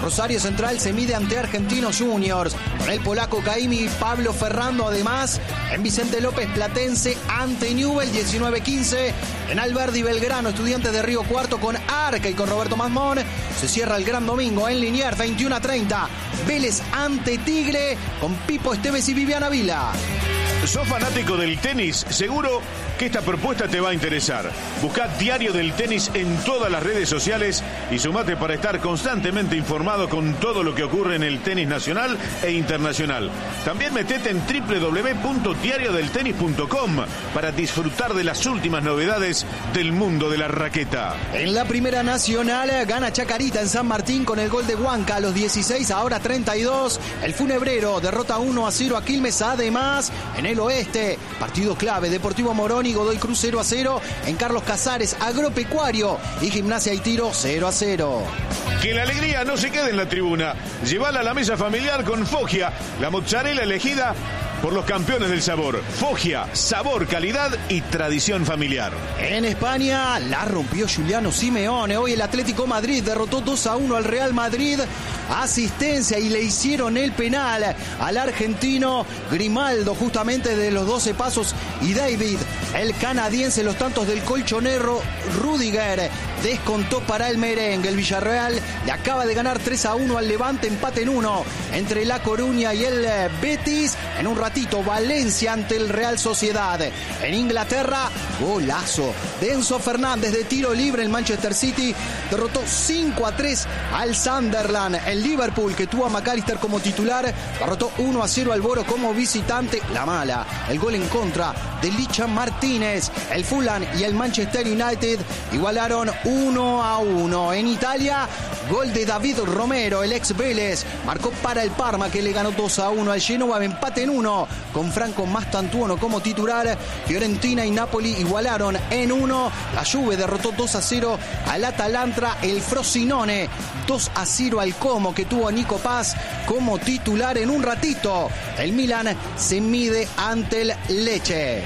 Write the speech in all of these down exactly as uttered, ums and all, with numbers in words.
Rosario Central se mide ante Argentinos Juniors. Con el polaco Caimi y Pablo Ferrando, además, en Vicente López Platense ante Newell, diecinueve quince. En Alberdi Belgrano, Estudiantes de Río Cuarto con Arca y con Roberto Masmón. Se cierra el gran domingo en Liniers, veintiuno a treinta. Vélez ante Tigre con Pipo Esteves y Viviana Vila. ¿Sos fanático del tenis? Seguro que esta propuesta te va a interesar. Buscá Diario del Tenis en todas las redes sociales y sumate para estar constantemente informado con todo lo que ocurre en el tenis nacional e internacional. También metete en doble u doble u doble u punto diario del tenis punto com para disfrutar de las últimas novedades del mundo de la raqueta. En la Primera Nacional gana Chacarita en San Martín con el gol de Huanca a los dieciséis, ahora treinta y dos. El Funebrero derrota uno a cero a Quilmes. Además, en el oeste, partido clave, Deportivo Morón y Godoy Cruz cero a cero. En Carlos Casares, Agropecuario y Gimnasia y Tiro cero a cero. Que la alegría no se quede en la tribuna. Llévala a la mesa familiar con Foggia, la mozzarella elegida por los campeones del sabor. Foggia, sabor, calidad y tradición familiar. En España la rompió Giuliano Simeone. Hoy el Atlético Madrid derrotó dos a uno al Real Madrid. Asistencia y le hicieron el penal al argentino Grimaldo, justamente de los doce pasos, y David, el canadiense, los tantos del colchonero Rudiger, descontó para el merengue. El Villarreal le acaba de ganar tres a uno al Levante, empate en uno entre La Coruña y el Betis. En un ratito Valencia ante el Real Sociedad. En Inglaterra, golazo de Enzo Fernández de tiro libre. El Manchester City derrotó cinco a tres al Sunderland. El Liverpool, que tuvo a McAllister como titular, derrotó uno a cero al Boro como visitante. La mala, el gol en contra de Licha Martínez. El Fulham y el Manchester United igualaron uno a uno. En Italia, gol de David Romero, el ex Vélez, marcó para el Parma, que le ganó dos a uno al Genoa. Empate en uno con Franco Mastantuono como titular. Fiorentina y Napoli igualaron en uno. La Juve derrotó dos a cero al Atalanta. El Frosinone dos a cero al Como, que tuvo a Nico Paz como titular. En un ratito el Milan se mide ante el Lecce.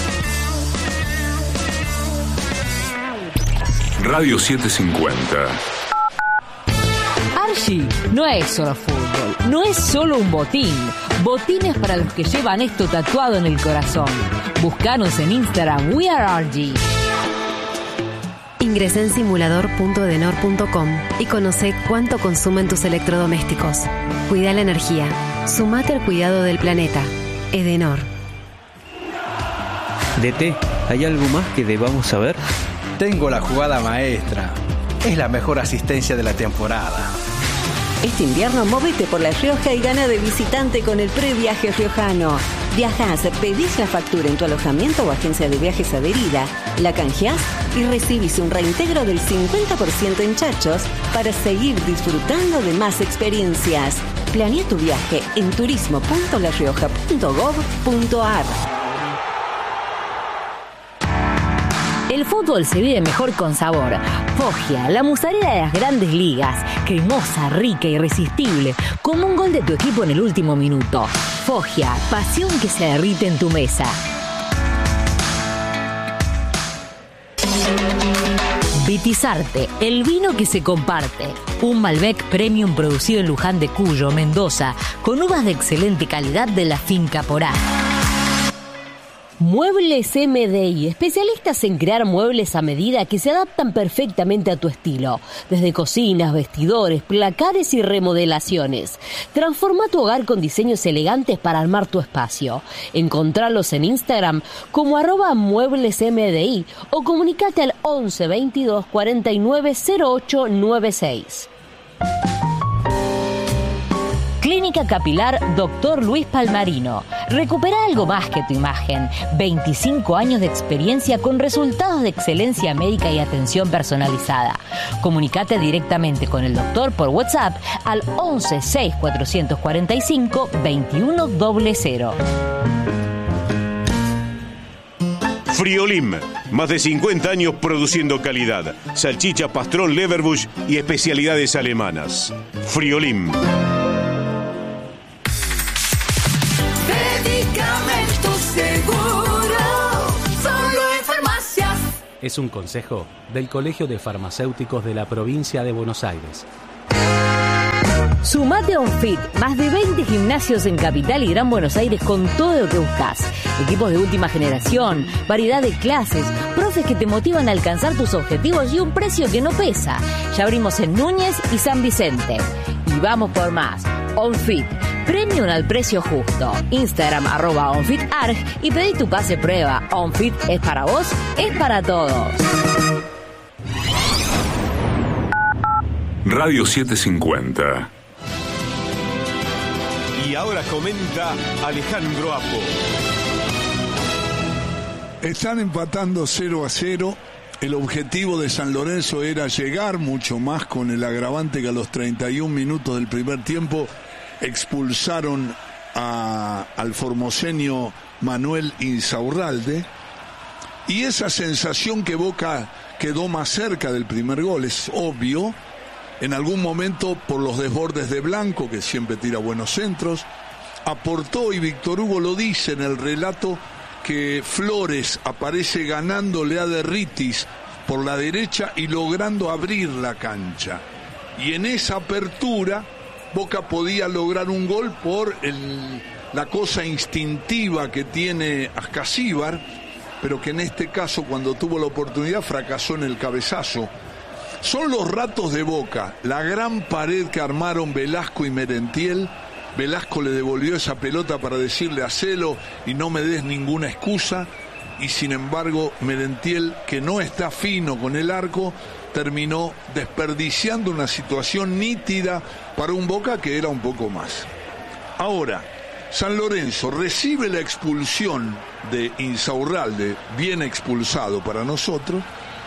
Radio setecientos cincuenta. Archie no es solo fútbol, no es solo un botín. Botines para los que llevan esto tatuado en el corazón. Búscanos en Instagram, We Are Archie. Ingresá en simulador punto edenor punto com y conoce cuánto consumen tus electrodomésticos. Cuida la energía. Sumate al cuidado del planeta. Edenor. D T, ¿hay algo más que debamos saber? Tengo la jugada maestra. Es la mejor asistencia de la temporada. Este invierno móvete por La Rioja y gana de visitante con el previaje riojano. Viajás, pedís la factura en tu alojamiento o agencia de viajes adherida, la canjeás y recibís un reintegro del cincuenta por ciento en chachos para seguir disfrutando de más experiencias. Planea tu viaje en turismo punto la rioja punto gob punto ar. El fútbol se vive mejor con sabor. Foggia, la mozzarella de las grandes ligas. Cremosa, rica, irresistible. Como un gol de tu equipo en el último minuto. Foggia, pasión que se derrite en tu mesa. Vitisarte, el vino que se comparte. Un Malbec Premium producido en Luján de Cuyo, Mendoza, con uvas de excelente calidad de la finca Porá. Muebles M D I, especialistas en crear muebles a medida que se adaptan perfectamente a tu estilo. Desde cocinas, vestidores, placares y remodelaciones. Transforma tu hogar con diseños elegantes para armar tu espacio. Encontralos en Instagram como arroba muebles M D I o comunicate al once veintidós cuarenta y nueve cero ocho noventa y seis. Clínica Capilar Doctor Luis Palmarino. Recupera algo más que tu imagen. veinticinco años de experiencia con resultados de excelencia médica y atención personalizada. Comunicate directamente con el doctor por WhatsApp al once seis cuatrocientos cuarenta y cinco veintiuno cero. Friolim, más de cincuenta años produciendo calidad. Salchicha, pastrón, leverbush y especialidades alemanas. Friolim. Es un consejo del Colegio de Farmacéuticos de la Provincia de Buenos Aires. Sumate a OnFit, más de veinte gimnasios en Capital y Gran Buenos Aires con todo lo que buscas. Equipos de última generación, variedad de clases, profes que te motivan a alcanzar tus objetivos y un precio que no pesa. Ya abrimos en Núñez y San Vicente. Y vamos por más. OnFit, premium al precio justo. Instagram arroba OnFitArg y pedí tu pase prueba. OnFit es para vos, es para todos. Radio setecientos cincuenta. Y ahora comenta Alejandro Apo. Están empatando cero a cero. El objetivo de San Lorenzo era llegar mucho más, con el agravante que a los treinta y un minutos del primer tiempo expulsaron a, al formoseño Manuel Insaurralde. Y esa sensación que Boca quedó más cerca del primer gol es obvio. En algún momento, por los desbordes de Blanco, que siempre tira buenos centros, aportó, y Víctor Hugo lo dice en el relato, que Flores aparece ganándole a Derritis por la derecha y logrando abrir la cancha. Y en esa apertura, Boca podía lograr un gol por el, la cosa instintiva que tiene Ascasíbar, pero que en este caso, cuando tuvo la oportunidad, fracasó en el cabezazo. Son los ratos de Boca, la gran pared que armaron Velasco y Merentiel. Velasco le devolvió esa pelota para decirle hacelo y no me des ninguna excusa, y sin embargo Merentiel, que no está fino con el arco, terminó desperdiciando una situación nítida para un Boca que era un poco más. Ahora, San Lorenzo recibe la expulsión de Insaurralde, bien expulsado para nosotros,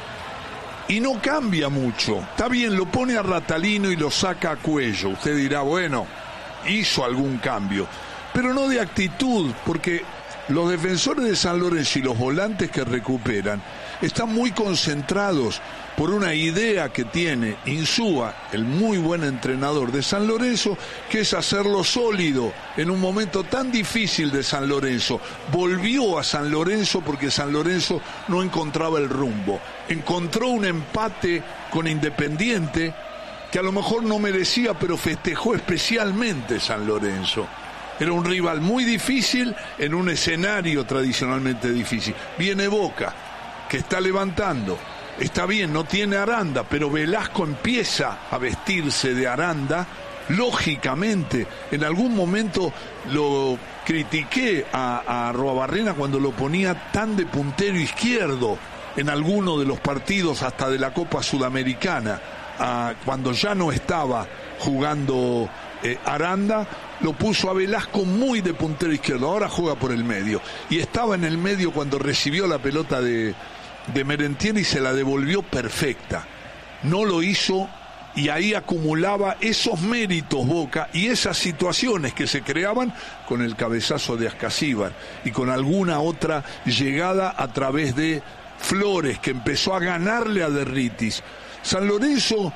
y no cambia mucho. Está bien, lo pone a Ratalino y lo saca a Cuello. Usted dirá, bueno, hizo algún cambio, pero no de actitud, porque los defensores de San Lorenzo y los volantes que recuperan están muy concentrados por una idea que tiene Insúa, el muy buen entrenador de San Lorenzo, que es hacerlo sólido en un momento tan difícil de San Lorenzo. Volvió a San Lorenzo porque San Lorenzo no encontraba el rumbo. Encontró un empate con Independiente que a lo mejor no merecía, pero festejó especialmente San Lorenzo. Era un rival muy difícil en un escenario tradicionalmente difícil. Viene Boca, que está levantando. Está bien, no tiene Aranda, pero Velasco empieza a vestirse de Aranda. Lógicamente, en algún momento lo critiqué a, a Arruabarrena cuando lo ponía tan de puntero izquierdo en alguno de los partidos hasta de la Copa Sudamericana, a, cuando ya no estaba jugando eh, Aranda, lo puso a Velasco muy de puntero izquierdo. Ahora juega por el medio, y estaba en el medio cuando recibió la pelota de de Merentiel y se la devolvió perfecta. No lo hizo, y ahí acumulaba esos méritos Boca y esas situaciones que se creaban con el cabezazo de Ascasíbar y con alguna otra llegada a través de Flores, que empezó a ganarle a Derritis. San Lorenzo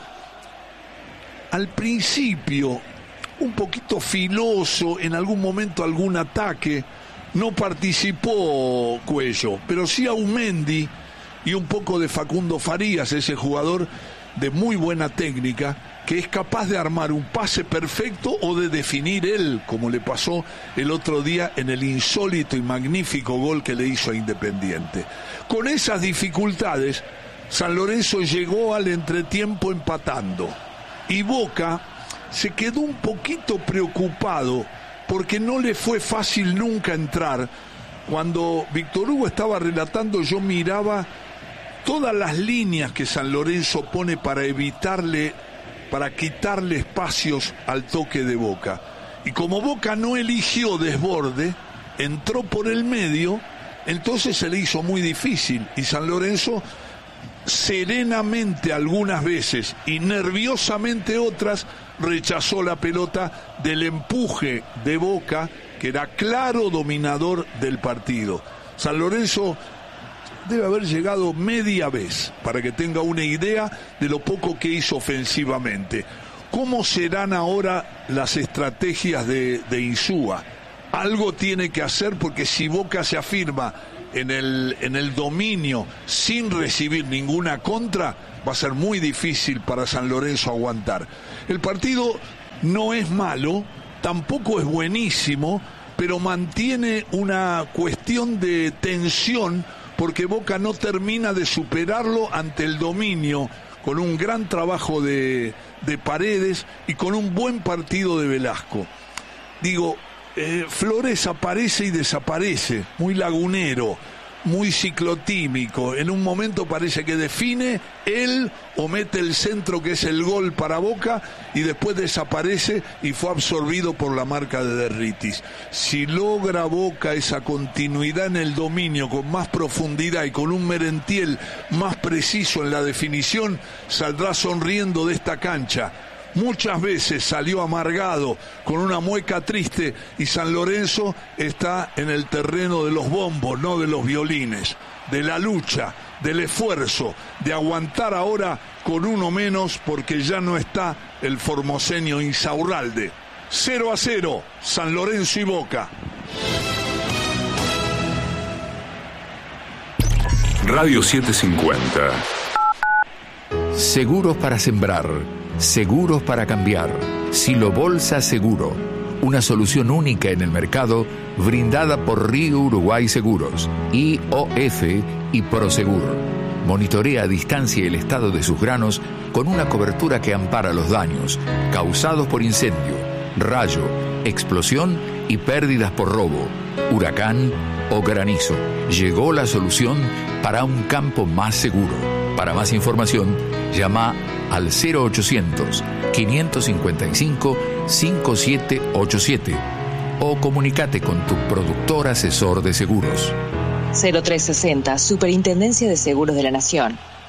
al principio un poquito filoso, en algún momento algún ataque, no participó Cuello, pero sí Aumendi y un poco de Facundo Farías, ese jugador de muy buena técnica, que es capaz de armar un pase perfecto o de definir él, como le pasó el otro día en el insólito y magnífico gol que le hizo a Independiente. Con esas dificultades, San Lorenzo llegó al entretiempo empatando, y Boca se quedó un poquito preocupado porque no le fue fácil nunca entrar. Cuando Víctor Hugo estaba relatando, yo miraba todas las líneas que San Lorenzo pone para evitarle, para quitarle espacios al toque de Boca. Y como Boca no eligió desborde, entró por el medio, entonces se le hizo muy difícil. Y San Lorenzo, serenamente algunas veces y nerviosamente otras, rechazó la pelota del empuje de Boca, que era claro dominador del partido. San Lorenzo debe haber llegado media vez, para que tenga una idea de lo poco que hizo ofensivamente. ¿Cómo serán ahora las estrategias de, de Insúa? Algo tiene que hacer, porque si Boca se afirma en el, en el dominio sin recibir ninguna contra, va a ser muy difícil para San Lorenzo aguantar. El partido no es malo, tampoco es buenísimo, pero mantiene una cuestión de tensión porque Boca no termina de superarlo ante el dominio, con un gran trabajo de, de Paredes y con un buen partido de Velasco. Digo, eh, Flores aparece y desaparece, muy lagunero, muy ciclotímico. En un momento parece que define él o mete el centro que es el gol para Boca y después desaparece y fue absorbido por la marca de Derritis. Si logra Boca esa continuidad en el dominio con más profundidad y con un Merentiel más preciso en la definición, saldrá sonriendo de esta cancha. Muchas veces salió amargado, con una mueca triste, y San Lorenzo está en el terreno de los bombos, no de los violines, de la lucha, del esfuerzo, de aguantar ahora con uno menos porque ya no está el formoseño Insaurralde. cero a cero, San Lorenzo y Boca. Radio setecientos cincuenta. Seguros para sembrar, seguros para cambiar. Silo Bolsa Seguro, una solución única en el mercado brindada por Río Uruguay Seguros, I O F y Prosegur. Monitorea a distancia el estado de sus granos con una cobertura que ampara los daños causados por incendio, rayo, explosión y pérdidas por robo, huracán o granizo. Llegó la solución para un campo más seguro. Para más información, llama al cero ochocientos, quinientos cincuenta y cinco, cincuenta y siete ochenta y siete o comunícate con tu productor asesor de seguros. cero trescientos sesenta, Superintendencia de Seguros de la Nación.